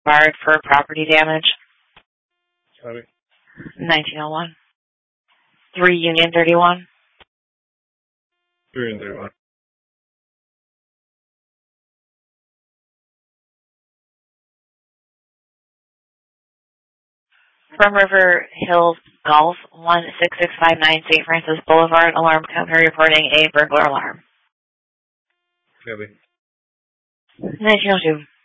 expired for property damage. Copy. 1901. 3 Union 31. 3 and 31. From River Hills Golf, 16659 St. Francis Boulevard, alarm company reporting a burglar alarm. Copy. 1902.